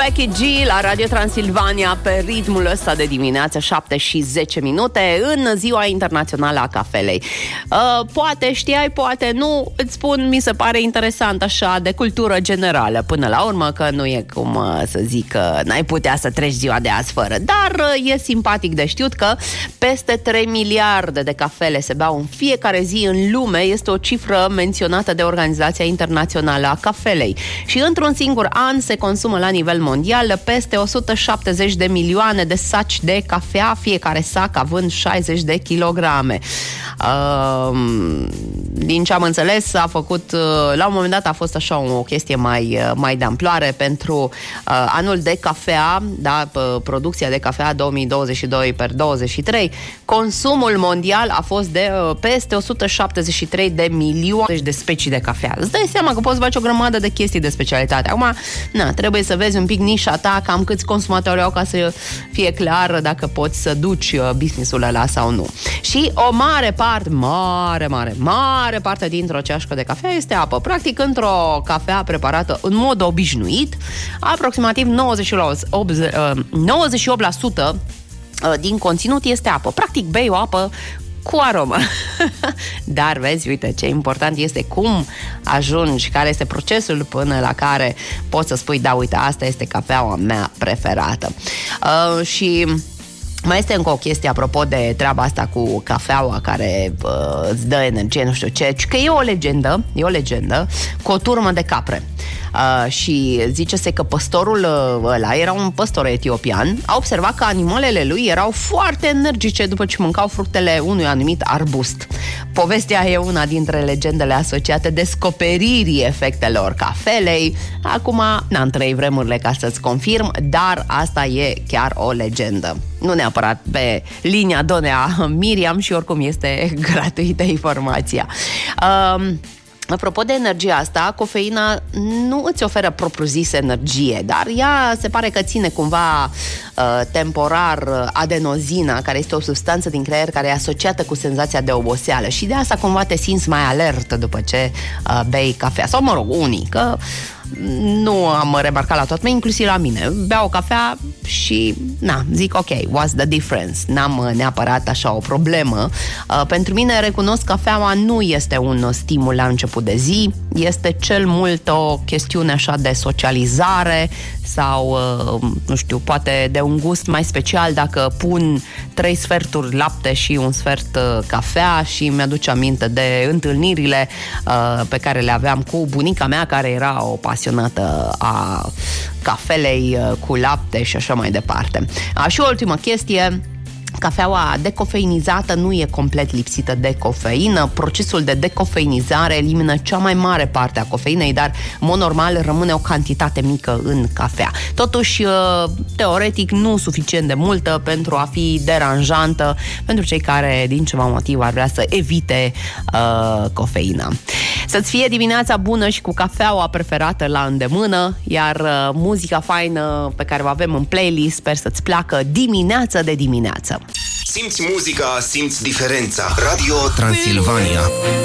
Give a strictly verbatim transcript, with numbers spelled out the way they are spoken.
Becky G la Radio Transilvania pe ritmul ăsta de dimineață, șapte și zece minute, în ziua internațională a cafelei. Uh, poate știai, poate nu, îți spun, mi se pare interesant așa, de cultură generală, până la urmă, că nu e cum uh, să zic că n-ai putea să treci ziua de azi fără. Dar uh, e simpatic de știut că peste trei miliarde de cafele se beau în fiecare zi în lume, este o cifră menționată de Organizația Internațională a Cafelei. Și într-un singur an se consumă la nivel mondial peste o sută șaptezeci de milioane de saci de cafea, fiecare sac având șaizeci de kilograme. Uh, din ce am înțeles, a făcut, la un moment dat a fost așa o chestie mai, mai de amploare pentru uh, anul de cafea, da, producția de cafea două mii douăzeci și doi pe douăzeci și trei. Consumul mondial a fost de uh, peste o sută șaptezeci și trei de milioane de specii de cafea. Îți dai seama că poți face o grămadă de chestii de specialitate. Acum, na, trebuie să vezi un pic nișa ta, cam câți consumatori au, ca să fie clar dacă poți să duci business-ul ăla sau nu. Și o mare parte, mare, mare, mare parte dintr-o ceașcă de cafea este apă. Practic, într-o cafea preparată în mod obișnuit, aproximativ nouăzeci și opt la sută din conținut este apă. Practic, bei o apă cu aromă. Dar vezi, uite, ce important este cum ajungi, care este procesul până la care poți să spui, da, uite, asta este cafeaua mea preferată. Uh, și mai este încă o chestie apropo de treaba asta cu cafeaua care uh, îți dă energie, nu știu ce, că e o legendă, e o legendă cu o turmă de capre. Uh, și zice-se că păstorul uh, ăla era un păstor etiopian, a observat că animalele lui erau foarte energice după ce mâncau fructele unui anumit arbust. Povestea e una dintre legendele asociate descoperirii efectelor cafelei. Acum n-am trăit vremurile ca să-ți confirm, dar asta e chiar o legendă. Nu neapărat pe linia Donea Miriam și oricum este gratuită informația. Uh, Apropo de energia asta, cofeina nu îți oferă propriu-zis energie, dar ea se pare că ține cumva uh, temporar adenozina, care este o substanță din creier care e asociată cu senzația de oboseală și de asta cumva te simți mai alert după ce uh, bei cafea. Sau mă rog, unii, că nu am remarcat la toată, inclusiv la mine. Beau cafea și, na, zic ok, what's the difference? N-am neapărat așa o problemă. Uh, pentru mine, recunosc, cafeaua nu este un stimul la început de zi, este cel mult o chestiune așa de socializare sau, uh, nu știu, poate de un gust mai special dacă pun trei sferturi lapte și un sfert uh, cafea și mi-aduce aminte de întâlnirile uh, pe care le aveam cu bunica mea, care era o pasionată a cafelei cu lapte și așa mai departe. A, și o ultimă chestie, cafeaua decofeinizată nu e complet lipsită de cofeină. Procesul de decofeinizare elimină cea mai mare parte a cofeinei, dar, în mod normal, rămâne o cantitate mică în cafea. Totuși, teoretic, nu suficient de multă pentru a fi deranjantă pentru cei care, din ceva motiv, ar vrea să evite uh, cofeina. Să-ți fie dimineața bună și cu cafeaua preferată la îndemână, iar uh, muzica faină pe care o avem în playlist sper să-ți placă dimineața de dimineață. Simți muzica, simți diferența. Radio Transilvania.